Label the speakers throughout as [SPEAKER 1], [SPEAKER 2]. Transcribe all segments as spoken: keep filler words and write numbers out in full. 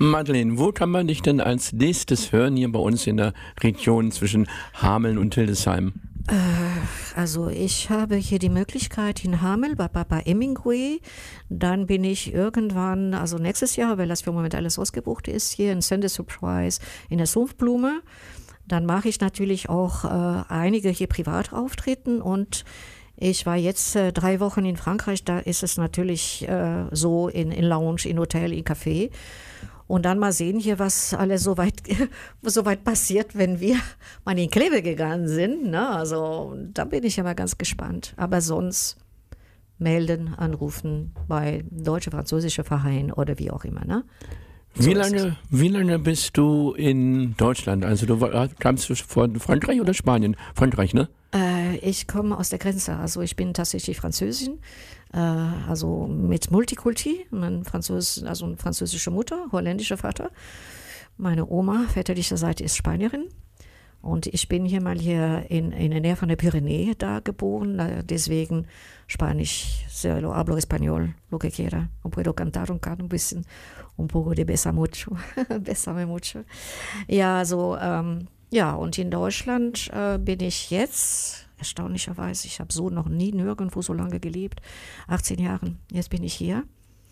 [SPEAKER 1] Madeleine, wo kann man dich denn als nächstes hören hier bei uns in der Region zwischen Hameln und Hildesheim?
[SPEAKER 2] Äh, also ich habe hier die Möglichkeit in Hamel bei Papa Hemingway. Dann bin ich irgendwann, also nächstes Jahr, weil das für den Moment alles ausgebucht ist, hier in Sunday Surprise in der Sumpfblume. Dann mache ich natürlich auch äh, einige hier privat auftreten und ich war jetzt äh, drei Wochen in Frankreich, da ist es natürlich äh, so in, in Lounge, in Hotel, in Café. Und dann mal sehen hier, was alles so weit, so weit passiert, wenn wir mal in Kleve gegangen sind. Ne? Also da bin ich immer ganz gespannt. Aber sonst melden, anrufen bei deutsche-französische Verein oder wie auch immer. Ne? So
[SPEAKER 1] wie, lange, wie lange bist du in Deutschland? Also du kamst du von Frankreich oder Spanien? Frankreich, ne?
[SPEAKER 2] Äh, ich komme aus der Grenze. Also ich bin tatsächlich Französin. Also mit Multikulti, mein Französ, also eine französische Mutter, holländischer Vater. Meine Oma väterlicher Seite ist Spanierin und ich bin hier mal hier in, in der Nähe von der Pyrenäe da geboren, deswegen Spanisch, lo hablo español, lo que quiera, o puedo cantar un, un bisschen, un poco de besa mucho, besame mucho. Ja, also, ähm, ja, und in Deutschland äh, bin ich jetzt erstaunlicherweise, ich habe so noch nie nirgendwo so lange gelebt, achtzehn Jahren. Jetzt bin ich hier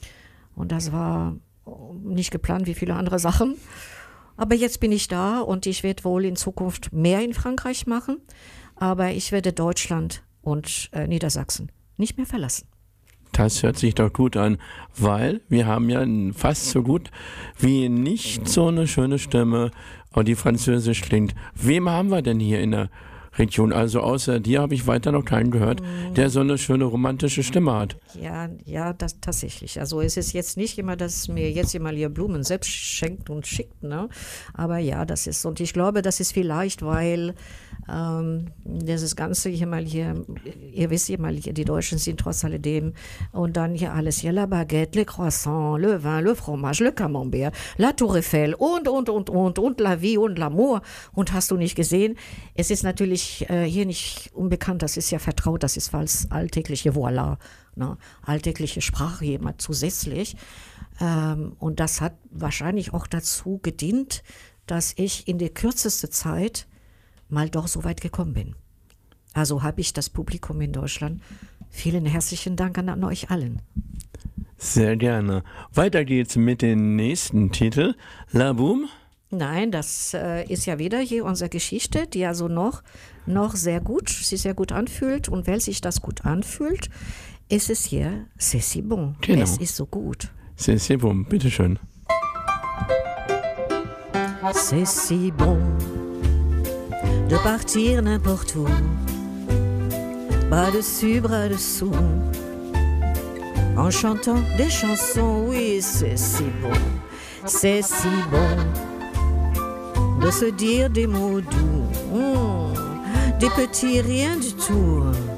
[SPEAKER 2] und das war nicht geplant wie viele andere Sachen. Aber jetzt bin ich da und ich werde wohl in Zukunft mehr in Frankreich machen, aber ich werde Deutschland und äh, Niedersachsen nicht mehr verlassen.
[SPEAKER 1] Das hört sich doch gut an, weil wir haben ja fast so gut wie nicht so eine schöne Stimme, die französisch klingt. Wem haben wir denn hier in der Region? Also außer dir habe ich weiter noch keinen gehört, der so eine schöne romantische Stimme hat.
[SPEAKER 2] Ja, ja, das tatsächlich. Also es ist jetzt nicht immer, dass mir jetzt jemand hier Blumen selbst schenkt und schickt, ne? Aber ja, das ist, und ich glaube, das ist vielleicht, weil ähm, dieses Ganze hier mal hier, ihr wisst ja mal, hier, die Deutschen sind trotz alledem, und dann hier alles, hier la Baguette, le croissant, le vin, le fromage, le camembert, la Tour Eiffel und, und, und, und, und la vie und l'amour. Und hast du nicht gesehen? Es ist natürlich äh, hier nicht unbekannt, das ist ja vertraut, das ist falls alltägliche Voila, ne? Alltägliche Sprache jemand zusätzlich. Ähm, und das hat wahrscheinlich auch dazu gedient, dass ich in der kürzesten Zeit mal doch so weit gekommen bin. Also habe ich das Publikum in Deutschland. Vielen herzlichen Dank an, an euch allen.
[SPEAKER 1] Sehr gerne. Weiter geht's mit dem nächsten Titel. La Boum.
[SPEAKER 2] Nein, das äh, ist ja wieder hier unsere Geschichte, die also noch, noch sehr gut, sich sehr gut anfühlt. Und weil sich das gut anfühlt, ist es hier C'est si bon.
[SPEAKER 1] Genau.
[SPEAKER 2] Es ist so gut.
[SPEAKER 1] C'est si bon, bitteschön.
[SPEAKER 2] C'est si bon de partir n'importe où, bras dessus, bras dessous, en chantant des chansons. Oui, c'est si bon, c'est si bon de se dire des mots doux, mmh, des petits rien du tout.